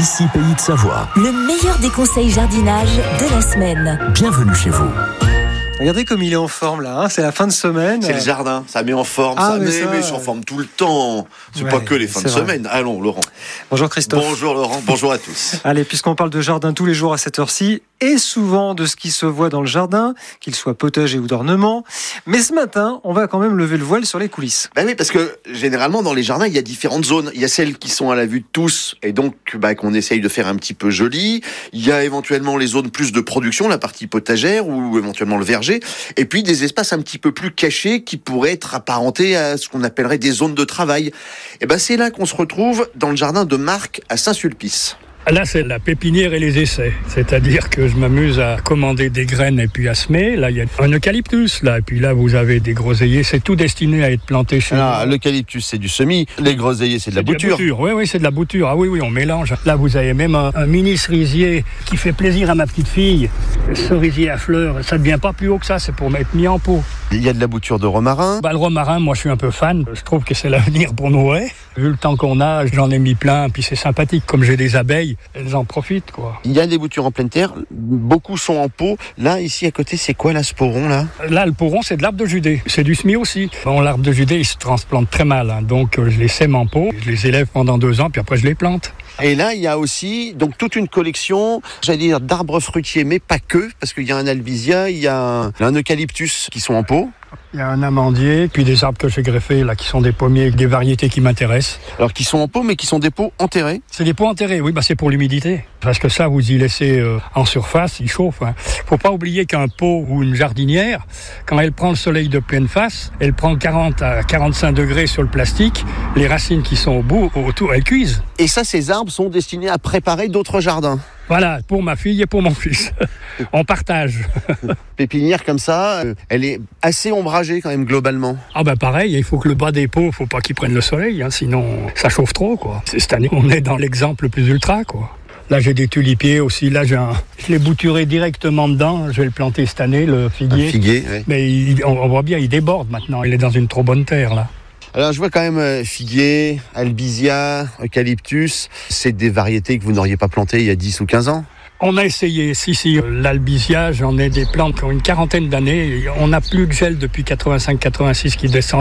Ici Pays de Savoie. Le meilleur des conseils jardinage de la semaine. Bienvenue chez vous. Regardez comme il est en forme là, hein. C'est la fin de semaine. C'est le jardin, ça met en forme, mais je suis en forme tout le temps. C'est pas que les fins de semaine. Allons, Laurent. Bonjour Christophe. Bonjour Laurent, bonjour à tous. Allez, puisqu'on parle de jardin tous les jours à cette heure-ci, et souvent de ce qui se voit dans le jardin, qu'il soit potager ou d'ornement, mais ce matin, on va quand même lever le voile sur les coulisses. Ben oui, parce que généralement dans les jardins, il y a différentes zones. Il y a celles qui sont à la vue de tous, et donc qu'on essaye de faire un petit peu joli. Il y a éventuellement les zones plus de production, la partie potagère, ou éventuellement le verger. Et puis des espaces un petit peu plus cachés qui pourraient être apparentés à ce qu'on appellerait des zones de travail. Et c'est là qu'on se retrouve dans le jardin de Marc à Saint-Sulpice. Là, c'est la pépinière et les essais. C'est-à-dire que je m'amuse à commander des graines et puis à semer. Là, il y a un eucalyptus, là. Et puis là, vous avez des groseilliers. C'est tout destiné à être planté chez nous. L'eucalyptus, c'est du semis. Les groseilliers, c'est de la bouture. Oui, c'est de la bouture. Ah oui, on mélange. Là, vous avez même un mini cerisier qui fait plaisir à ma petite fille. Le cerisier à fleurs, ça ne devient pas plus haut que ça. C'est pour être mis en pot. Il y a de la bouture de romarin. Le romarin, moi, je suis un peu fan. Je trouve que c'est l'avenir pour nos haies. Vu le temps qu'on a, j'en ai mis plein. Puis c'est sympathique. Comme j'ai des abeilles, elles en profitent, quoi. Il y a des boutures en pleine terre. Beaucoup sont en pot. Là, ici, à côté, c'est quoi, là, ce poron, là? Là, le poron, c'est de l'arbre de Judée. C'est du semis aussi. L'arbre de Judée, il se transplante très mal. Donc, je les sème en pot. Je les élève pendant 2 ans, puis après, je les plante. Et là, il y a aussi toute une collection, d'arbres fruitiers, mais pas que, parce qu'il y a un albizia, il y a un eucalyptus qui sont en pot. Il y a un amandier, puis des arbres que j'ai greffés, là, qui sont des pommiers avec des variétés qui m'intéressent. Alors, qui sont en pot, mais qui sont des pots enterrés. C'est des pots enterrés, oui, c'est pour l'humidité. Parce que ça, vous y laissez en surface, il chauffe. Faut pas oublier qu'un pot ou une jardinière, quand elle prend le soleil de pleine face, elle prend 40 à 45 degrés sur le plastique, les racines qui sont au bout, autour, elles cuisent. Et ça, ces arbres sont destinés à préparer d'autres jardins. Voilà, pour ma fille et pour mon fils. On partage. Pépinière comme ça, elle est assez ombragée quand même globalement. Pareil, il faut que le bas des pots, faut pas qu'il prenne le soleil, sinon ça chauffe trop, quoi. Cette année, on est dans l'exemple le plus ultra, quoi. Là, j'ai des tulipiers aussi. Là, je l'ai bouturé directement dedans. Je vais le planter cette année, le figuier. Un figuier, oui. Mais on voit bien, il déborde maintenant. Il est dans une trop bonne terre, là. Alors, je vois quand même figuier, albizia, eucalyptus. C'est des variétés que vous n'auriez pas plantées il y a 10 ou 15 ans? On a essayé, si, l'albizia, j'en ai des plantes qui ont une quarantaine d'années. On n'a plus de gel depuis 85-86 qui descend